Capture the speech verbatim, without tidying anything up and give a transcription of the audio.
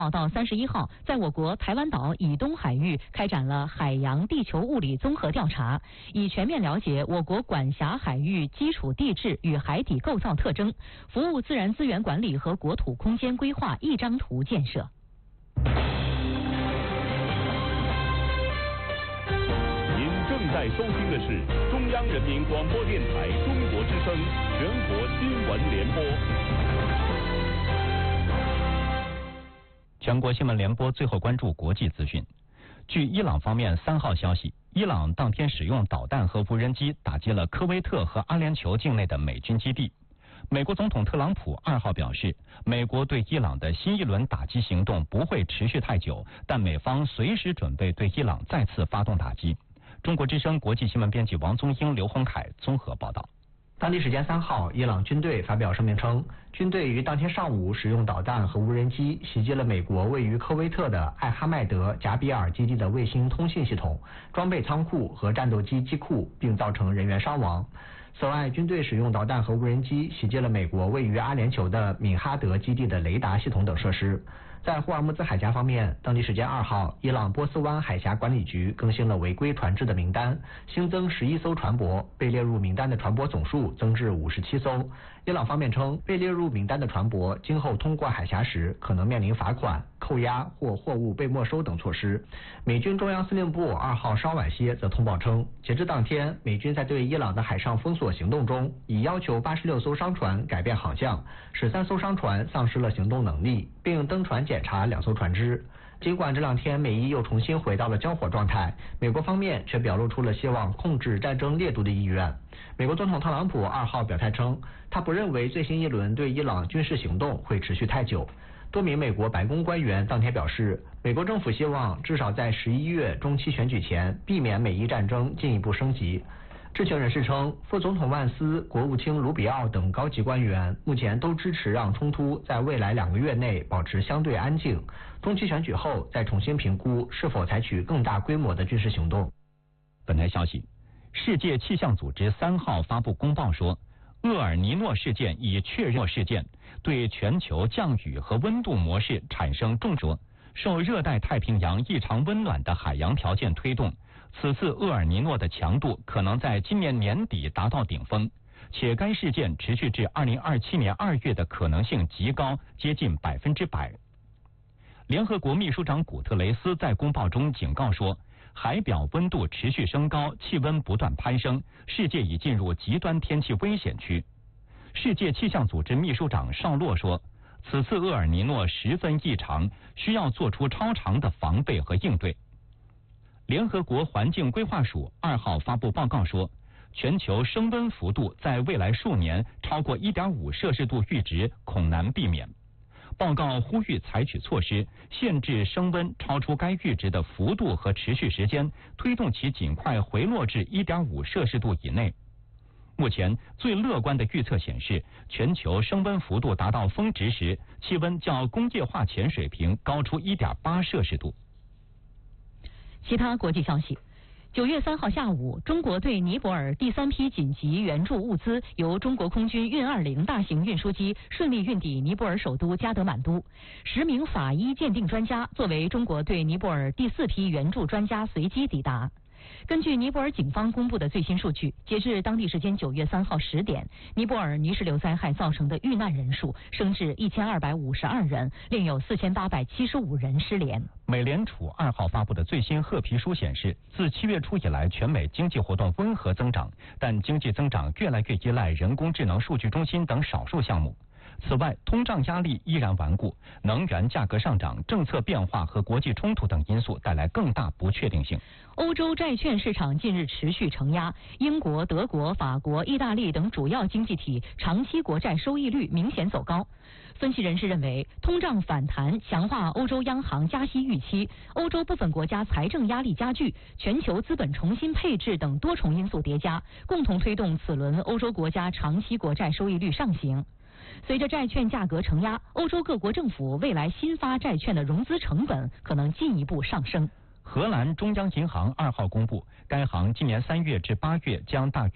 到三十一号，在我国台湾岛以东海域开展了海洋地球物理综合调查，以全面了解我国管辖海域基础地质与海底构造特征，服务自然资源管理和国土空间规划一张图建设。 您正在收听的是中央人民广播电台中国之声全国新闻联播。 全国新闻联播最后关注国际资讯。据伊朗方面三号消息，伊朗当天使用导弹和无人机打击了科威特和阿联酋境内的美军基地。美国总统特朗普二号表示，美国对伊朗的新一轮打击行动不会持续太久，但美方随时准备对伊朗再次发动打击。中国之声国际新闻编辑王宗英、刘洪凯综合报道。 当地时间三号，伊朗军队发表声明称，军队于当天上午使用导弹和无人机袭击了美国位于科威特的艾哈迈德贾比尔基地的卫星通信系统、装备仓库和战斗机机库，并造成人员伤亡。此外，军队使用导弹和无人机袭击了美国位于阿联酋的敏哈德基地的雷达系统等设施。在霍尔木兹海峡方面，当地时间二号，伊朗波斯湾海峡管理局更新了违规船只的名单，新增十一艘船舶，被列入名单的船舶总数增至五十七艘。伊朗方面称，被列入名单的船舶今后通过海峡时可能面临罚款、扣押或货物被没收等措施。美军中央司令部二号稍晚些则通报称，截至当天，美军在对伊朗的海上封锁行动中，已要求八十六艘商船改变航向，使三艘商船丧失了行动能力，并登船检查两艘船只。尽管这两天美伊又重新回到了交火状态，美国方面却表露出了希望控制战争烈度的意愿。美国总统特朗普二号表态称，他不认为最新一轮对伊朗军事行动会持续太久。多名美国白宫官员当天表示，美国政府希望至少在十一月中期选举前避免美伊战争进一步升级。知情人士称，副总统万斯、国务卿卢比奥等高级官员目前都支持让冲突在未来两个月内保持相对安静，中期选举后再重新评估是否采取更大规模的军事行动。 本台消息，世界气象组织三号发布公报说，厄尔尼诺事件已确认事件对全球降雨和温度模式产生重着，受热带太平洋异常温暖的海洋条件推动，此次厄尔尼诺的强度可能在今年年底达到顶峰，且该事件持续至二零二七年二月的可能性极高，接近百分之百。联合国秘书长古特雷斯在公报中警告说，海表温度持续升高，气温不断攀升，世界已进入极端天气危险区。世界气象组织秘书长绍洛说，此次厄尔尼诺十分异常，需要做出超常的防备和应对。联合国环境规划署二号发布报告说，全球升温幅度在未来数年超过 一点五摄氏度阈值恐难避免。报告呼吁采取措施，限制升温超出该阈值的幅度和持续时间，推动其尽快回落至 一点五摄氏度以内。目前最乐观的预测显示，全球升温幅度达到峰值时，气温较工业化前水平高出 一点八摄氏度。 其他国际消息，九月三号下午，中国对尼泊尔第三批紧急援助物资由中国空军运二零大型运输机顺利运抵尼泊尔首都加德满都。十名法医鉴定专家作为中国对尼泊尔第四批援助专家随机抵达。根据尼泊尔警方公布的最新数据，截至当地时间九月三号十点，尼泊尔泥石流灾害造成的遇难人数升至一千二百五十二人，另有四千八百七十五人失联。 美联储二号发布的最新褐皮书显示，自七月初以来，全美经济活动温和增长，但经济增长越来越依赖人工智能数据中心等少数项目。此外，通胀压力依然顽固，能源价格上涨、政策变化和国际冲突等因素带来更大不确定性。 欧洲债券市场近日持续承压，英国、德国、法国、意大利等主要经济体长期国债收益率明显走高。分析人士认为，通胀反弹强化欧洲央行加息预期，欧洲部分国家财政压力加剧，全球资本重新配置等多重因素叠加，共同推动此轮欧洲国家长期国债收益率上行。随着债券价格承压，欧洲各国政府未来新发债券的融资成本可能进一步上升。 荷兰中央银行二号公布，该行今年三月至八月将大约